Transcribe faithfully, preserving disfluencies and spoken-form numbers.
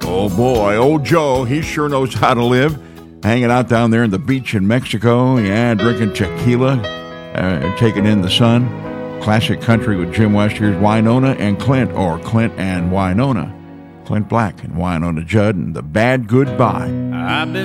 Oh, boy. Old Joe, he sure knows how to live. Hanging out down there in the beach in Mexico. Yeah, drinking tequila. Uh, taking in the sun. Classic country with Jim West. Here's Winona and Clint, or Clint and Winona. Clint Black and Winona Judd and The Bad Goodbye. I've been